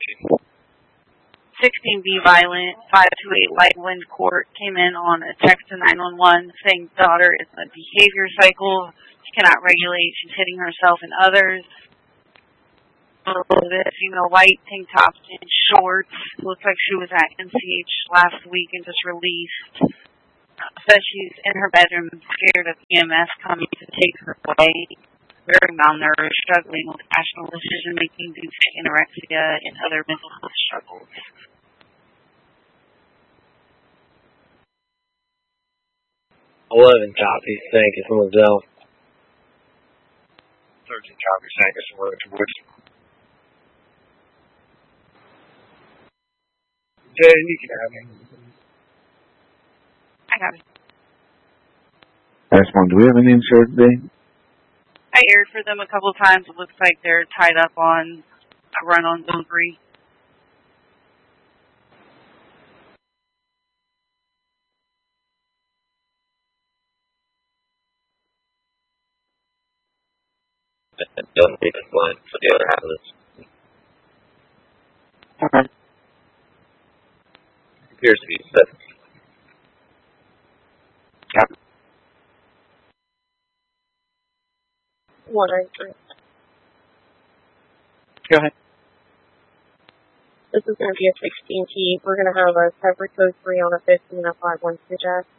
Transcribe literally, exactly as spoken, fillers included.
sixteen B violent, five two eight Lightwind Court came in on a text to nine one one saying daughter is in a behavior cycle. She cannot regulate. She's hitting herself and others. This, you know, white tank tops and shorts. Looks like she was at M C H last week and just released. Says she's in her bedroom scared of E M S coming to take her away. Very malnourished, struggling with rational decision making due to anorexia and other mental health struggles. Eleven copies. Thank you from Lizelle. Thirteen copies. Thank you from Woods. Woods. Jay, you can have me. I got it. Last one. Do we have an insert today? I aired for them a couple of times. It looks like they're tied up on a run on zone three. Don't be compliant for the other outlets. Okay. Appears to be set. Yep. One nine three. Go ahead. This is going to be a sixteen T. We're going to have a separate code three on a fifteen and a five one stitch act.